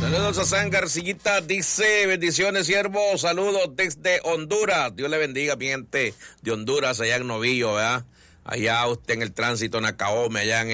Saludos a San Garcillita, dice, bendiciones, siervo, saludos desde Honduras. Dios le bendiga, mi gente de Honduras, allá en Novillo, ¿verdad? Allá usted en el tránsito Nacaome, allá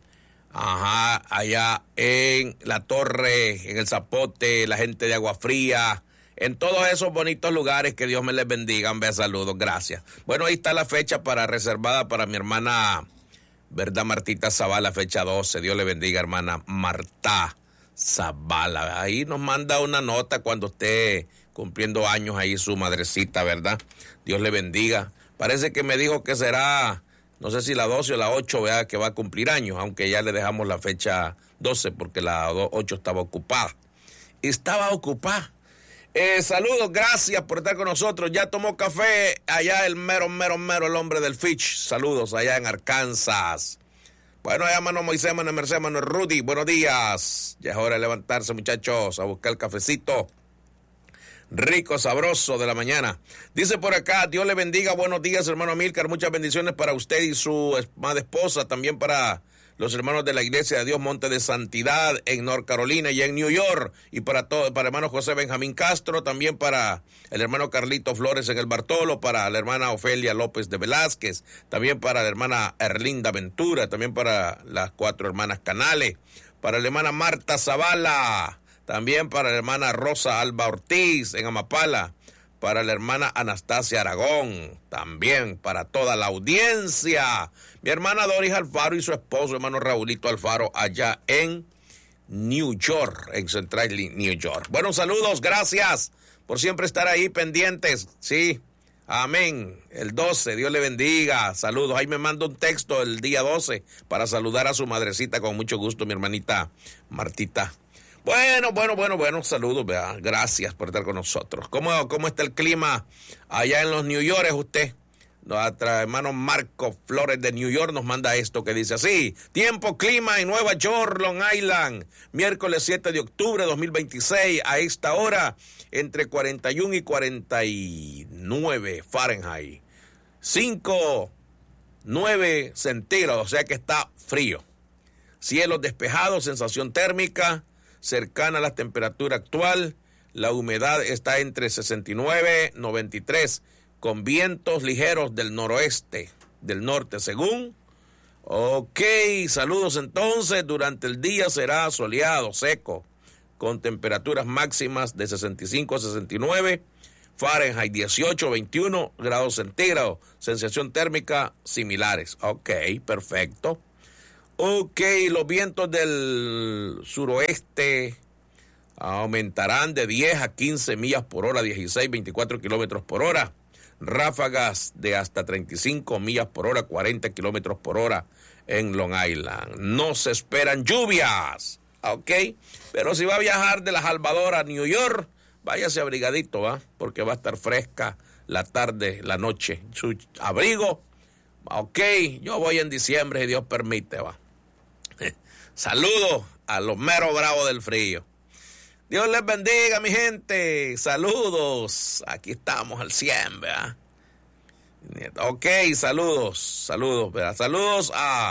allá en La Torre, en el Zapote, la gente de Agua Fría, en todos esos bonitos lugares, que Dios me les bendiga. Vea, saludos, gracias. Bueno, ahí está la fecha reservada para mi hermana, ¿verdad? Martita Zavala, fecha 12. Dios le bendiga, hermana Marta Zavala. Ahí nos manda una nota cuando esté cumpliendo años ahí su madrecita, ¿verdad? Dios le bendiga. Parece que me dijo que será, no sé si la 12 o la 8, ¿verdad? Que va a cumplir años, aunque ya le dejamos la fecha 12 porque la 8 estaba ocupada. Saludos, gracias por estar con nosotros. Ya tomó café allá el mero, el hombre del Fitch. Saludos allá en Arkansas. Bueno, allá mano Moisés, mano Mercedes, mano Rudy, buenos días. Ya es hora de levantarse, muchachos, a buscar el cafecito rico, sabroso de la mañana. Dice por acá, Dios le bendiga, buenos días, hermano Amílcar, muchas bendiciones para usted y su amada esposa, también para los hermanos de la Iglesia de Dios Monte de Santidad en North Carolina y en New York, y para el hermano José Benjamín Castro, también para el hermano Carlito Flores en el Bartolo, para la hermana Ofelia López de Velázquez, también para la hermana Erlinda Ventura, también para las 4 hermanas Canales, para la hermana Marta Zavala, también para la hermana Rosa Alba Ortiz en Amapala, para la hermana Anastasia Aragón, también para toda la audiencia. Mi hermana Doris Alfaro y su esposo, hermano Raulito Alfaro, allá en New York, en Central New York. Bueno, saludos, gracias por siempre estar ahí pendientes. Sí, amén. El 12, Dios le bendiga. Saludos. Ahí me manda un texto el día 12 para saludar a su madrecita con mucho gusto, mi hermanita Martita. Bueno, saludos, ¿verdad? Gracias por estar con nosotros. ¿Cómo está el clima allá en los New York usted? Nuestro hermano Marco Flores de New York nos manda esto que dice así: tiempo, clima en Nueva York, Long Island, miércoles 7 de octubre de 2026, a esta hora, entre 41 y 49 Fahrenheit, 9 centígrados, o sea que está frío. Cielos despejados, sensación térmica cercana a la temperatura actual, la humedad está entre 69 y 93, con vientos ligeros del noroeste, del norte, según. Ok, saludos entonces. Durante el día será soleado, seco, con temperaturas máximas de 65 a 69 Fahrenheit, 18 a 21 grados centígrados, sensación térmica similares. Ok, perfecto. Ok, los vientos del suroeste aumentarán de 10 a 15 millas por hora, 16, 24 kilómetros por hora. Ráfagas de hasta 35 millas por hora, 40 kilómetros por hora en Long Island. No se esperan lluvias, ok. Pero si va a viajar de La Salvador a New York, váyase abrigadito, ¿va? Porque va a estar fresca la tarde, la noche. Su abrigo, ok. Yo voy en diciembre, si Dios permite, ¿va? Saludos a los meros bravos del frío. Dios les bendiga, mi gente. Saludos. Aquí estamos al 100, ¿verdad? Ok, saludos, ¿verdad? Saludos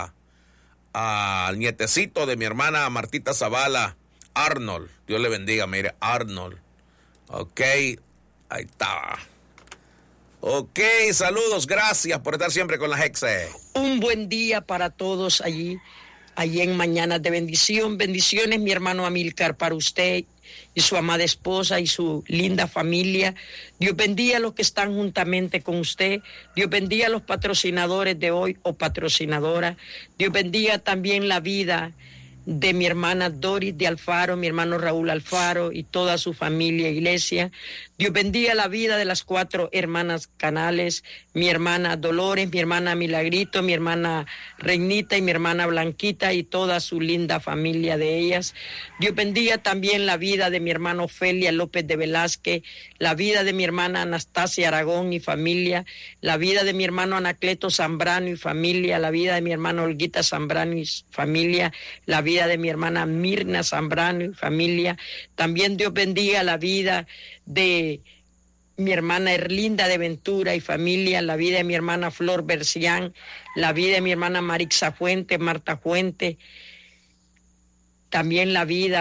al nietecito de mi hermana Martita Zavala, Arnold. Dios le bendiga, mire, Arnold. Ok, ahí está. Ok, saludos, gracias por estar siempre con la Hexe. Un buen día para todos allí en Mañanas de Bendición. Bendiciones, mi hermano Amílcar, para usted y su amada esposa y su linda familia. Dios bendiga a los que están juntamente con usted. Dios bendiga a los patrocinadores de hoy o patrocinadoras. Dios bendiga también la vida de mi hermana Doris de Alfaro, mi hermano Raúl Alfaro y toda su familia e iglesia. Dios bendiga la vida de las 4 hermanas Canales, mi hermana Dolores, mi hermana Milagrito, mi hermana Reinita y mi hermana Blanquita y toda su linda familia de ellas. Dios bendiga también la vida de mi hermano Ofelia López de Velázquez, la vida de mi hermana Anastasia Aragón y familia, la vida de mi hermano Anacleto Zambrano y familia, la vida de mi hermana Olguita Zambrano y familia, la vida de mi hermana Mirna Zambrano y familia. También Dios bendiga la vida de mi hermana Erlinda de Ventura y familia, la vida de mi hermana Flor Bercián, la vida de mi hermana Marixa Fuente, Marta Fuente, también la vida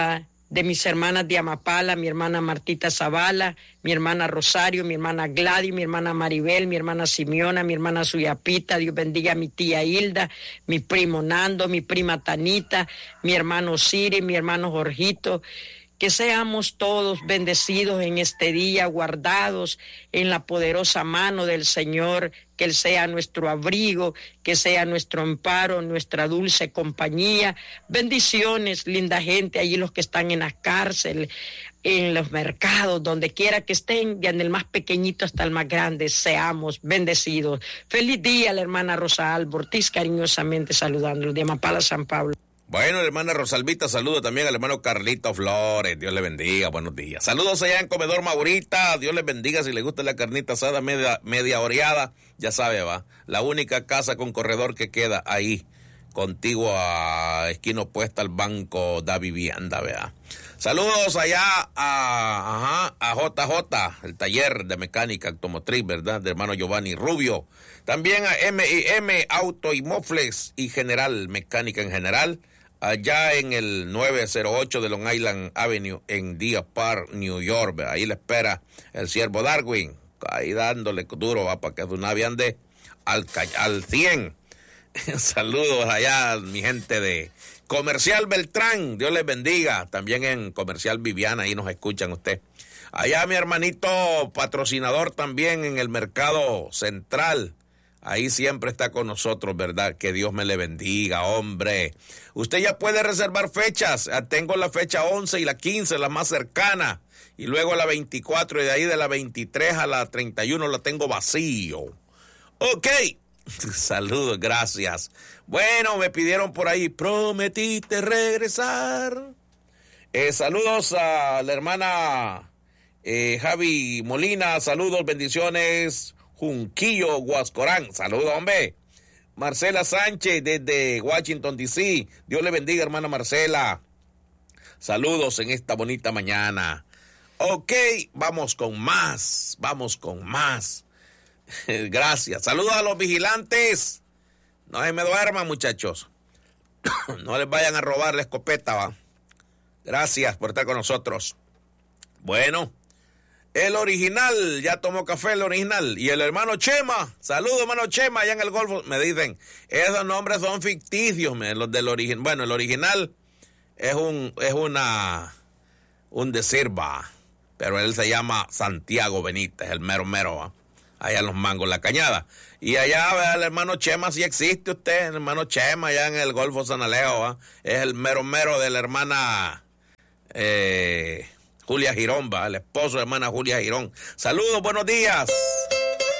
de mis hermanas de Amapala, mi hermana Martita Zavala, mi hermana Rosario, mi hermana Gladys, mi hermana Maribel, mi hermana Simeona, mi hermana Suyapita. Dios bendiga a mi tía Hilda, mi primo Nando, mi prima Tanita, mi hermano Siri, mi hermano Jorgito. Que seamos todos bendecidos en este día, guardados en la poderosa mano del Señor, que Él sea nuestro abrigo, que sea nuestro amparo, nuestra dulce compañía. Bendiciones, linda gente, allí los que están en la cárcel, en los mercados, donde quiera que estén, desde el más pequeñito hasta el más grande, seamos bendecidos. Feliz día, la hermana Rosa Alba Ortiz, cariñosamente saludándolo, de Amapala, San Pablo. Bueno, hermana Rosalvita, saludos también al hermano Carlito Flores, Dios le bendiga, buenos días. Saludos allá en Comedor Maurita, Dios les bendiga, si les gusta la carnita asada media oreada, ya sabe, va, la única casa con corredor que queda ahí, contigo a esquina opuesta al Banco da Vivienda, ¿verdad? Saludos allá a JJ, el taller de mecánica automotriz, ¿verdad? De hermano Giovanni Rubio. También a M&M Auto y Moflex y General Mecánica en general, allá en el 908 de Long Island Avenue en Deer Park, New York. Ahí le espera el siervo Darwin, ahí dándole duro, va, para que su nave ande al 100. Saludos allá, mi gente de Comercial Beltrán, Dios les bendiga. También en Comercial Viviana, ahí nos escuchan usted. Allá mi hermanito patrocinador también en el Mercado Central, ahí siempre está con nosotros, ¿verdad? Que Dios me le bendiga, hombre. Usted ya puede reservar fechas. Tengo la fecha 11 y la 15, la más cercana. Y luego la 24 y de ahí de la 23 a la 31 la tengo vacío. Ok. Saludos, gracias. Bueno, me pidieron por ahí, prometiste regresar. Saludos a la hermana Javi Molina, saludos, bendiciones. Junquillo, Guascorán, saludos, hombre. Marcela Sánchez desde Washington, D.C. Dios le bendiga, hermana Marcela. Saludos en esta bonita mañana. Ok, vamos con más. Gracias. Saludos a los vigilantes. No se me duerman, muchachos. No les vayan a robar la escopeta, va. Gracias por estar con nosotros. Bueno, el original, ya tomó café el original. Y el hermano Chema, saludos hermano Chema, allá en el Golfo. Me dicen, esos nombres son ficticios, los del original. Bueno, el original es un decir, va. Pero él se llama Santiago Benítez, el mero, va. Allá en Los Mangos, La Cañada. Y allá, el hermano Chema, sí existe usted, el hermano Chema, allá en el Golfo San Alejo, ¿va? Es el mero de la hermana Julia Girón, ¿va? El esposo de la hermana Julia Girón. Saludos, buenos días.